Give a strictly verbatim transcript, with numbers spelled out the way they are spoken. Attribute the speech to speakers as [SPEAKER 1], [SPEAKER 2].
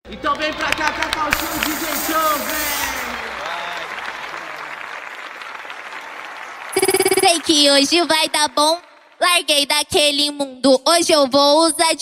[SPEAKER 1] Então vem pra cá, Cacau Show, D J Show, vem!
[SPEAKER 2] Sei que hoje vai dar bom. Larguei daquele mundo, hoje eu vou usar de